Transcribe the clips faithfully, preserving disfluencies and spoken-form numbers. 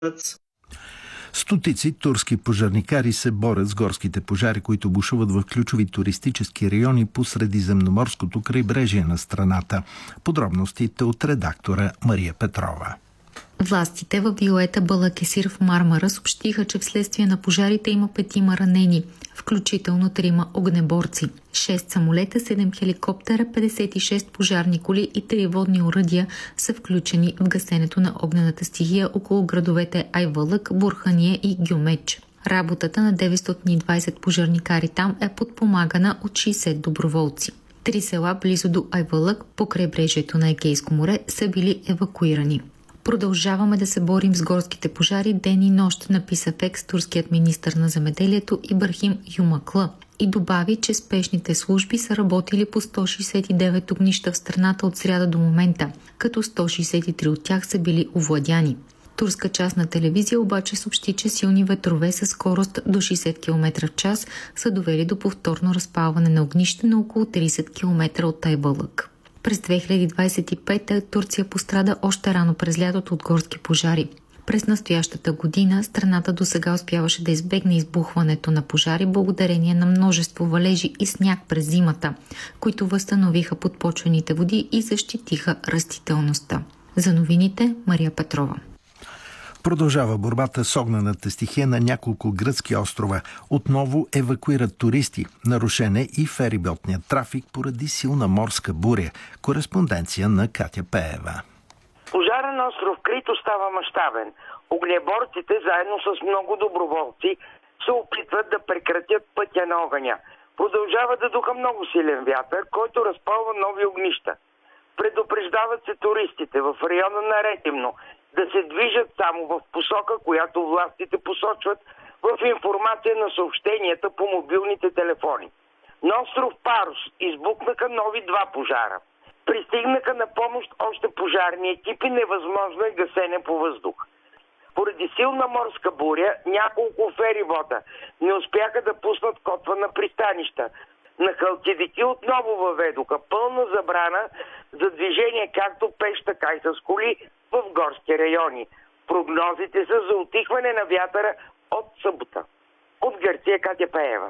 Стотици турски пожарникари се борят с горските пожари, които бушуват в ключови туристически райони по средиземноморското крайбрежие на страната. Подробностите от редактора Мария Петрова. Властите в Виолета Балакесир в Мармара съобщиха, че вследствие на пожарите има петима ранени, включително трима огнеборци, шест самолета, седем хеликоптера, петдесет и шест пожарни коли и три водни оръдия са включени в гасенето на огнената стихия около градовете Айвалък, Бурхания и Гюмеч. Работата на деветстотин и двадесет пожарникари там е подпомагана от шейсет доброволци. Три села близо до Айвалък по крайбрежието на Егейско море са били евакуирани. Продължаваме да се борим с горските пожари ден и нощ, написа в екс турският министър на земеделието Ибрахим Юмакла и добави, че спешните служби са работили по сто шейсет и девет огнища в страната от сряда до момента, като сто шейсет и три от тях са били овладяни. Турска частна телевизия обаче съобщи, че силни ветрове със скорост до шейсет километра в час са довели до повторно разпалване на огнище на около тридесет километра от Айвалък. През две хиляди двадесет и пета Турция пострада още рано през лятото от горски пожари. През настоящата година страната досега успяваше да избегне избухването на пожари благодарение на множество валежи и сняг през зимата, които възстановиха подпочвените води и защитиха растителността. За новините Мария Петрова. Продължава борбата с огнената стихия на няколко гръцки острова. Отново евакуират туристи. Нарушен е и фериботният трафик поради силна морска буря. Кореспонденция на Катя Пеева. Пожара на остров Крит остава мащабен. Огнеборците заедно с много доброволци се опитват да прекратят пътя на огъня. Продължава да духа много силен вятър, който разпалва нови огнища. Предупреждават се туристите в района на Ретимно да се движат само в посока, която властите посочват в информация на съобщенията по мобилните телефони. На остров Парус избухнаха нови два пожара. Пристигнаха на помощ още пожарни екипи, невъзможно е гасене по въздух. Поради силна морска буря, няколко ферибота не успяха да пуснат котва на пристанища. На Халкидики отново въведоха пълна забрана за движение както пеш, така и с коли в горски райони. Прогнозите са за утихване на вятъра от събота. От Гърция, Катя Пеева.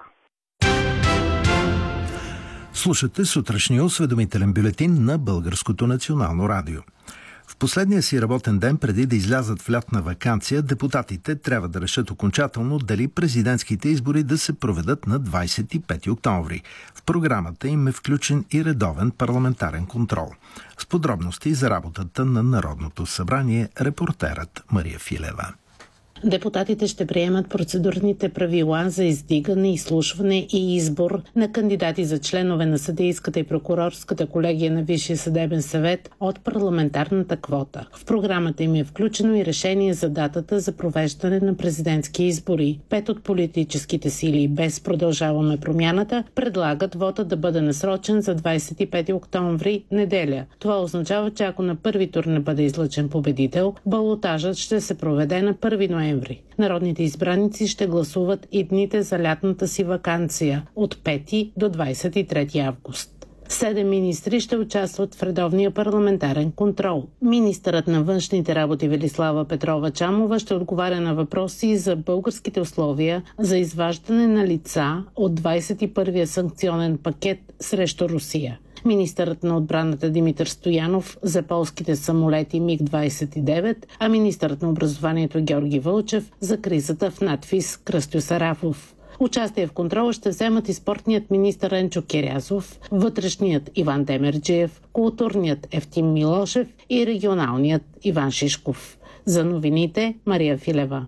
Слушате сутрешния осведомителен бюлетин на Българското национално радио. В последния си работен ден, преди да излязат в лятна ваканция, депутатите трябва да решат окончателно дали президентските избори да се проведат на двадесет и пети октомври. В програмата им е включен и редовен парламентарен контрол. С подробности за работата на Народното събрание репортерът Мария Филева. Депутатите ще приемат процедурните правила за издигане, изслушване и избор на кандидати за членове на съдийската и прокурорската колегия на Висшия съдебен съвет от парламентарната квота. В програмата им е включено и решение за датата за провеждане на президентски избори. Пет от политическите сили без Продължаваме промяната предлагат вота да бъде насрочен за двадесет и пети октомври, неделя. Това означава, че ако на първи тур не бъде излъчен победител, балотажът ще се проведе на първи ноември. Народните избраници ще гласуват и дните за лятната си ваканция от пети до двадесет и трети август. Седем министри ще участват в редовния парламентарен контрол. Министърът на външните работи Велислава Петрова-Чамова ще отговаря на въпроси за българските условия за изваждане на лица от двадесет и първия санкционен пакет срещу Русия. Министърът на отбраната Димитър Стоянов за полските самолети Миг двадесет и девет, а министърът на образованието Георги Вълчев за кризата в надфис Кръстю Сарафов. Участие в контрола ще вземат и спортният министър Енчо Кирязов, вътрешният Иван Демерджиев, културният Евтим Милошев и регионалният Иван Шишков. За новините Мария Филева.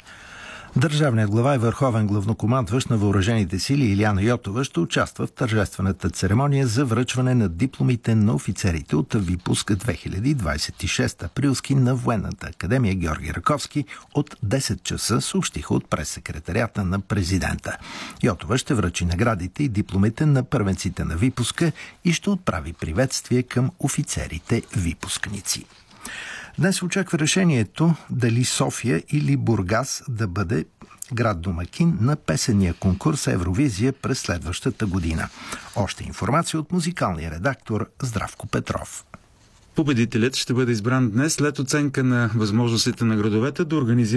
Държавният глава и върховен главнокомандващ на въоръжените сили Илияна Йотова ще участва в тържествената церемония за връчване на дипломите на офицерите от Випуск две хиляди двадесет и шеста априлски на Военната академия Георги Раковски от десет часа, съобщиха от прес-секретарията на президента. Йотова ще връчи наградите и дипломите на първенците на Випуска и ще отправи приветствие към офицерите випускници. Днес се очаква решението дали София или Бургас да бъде град домакин на песения конкурс Евровизия през следващата година. Още информация от музикалния редактор Здравко Петров. Победителят ще бъде избран днес след оценка на възможностите на градовете да организира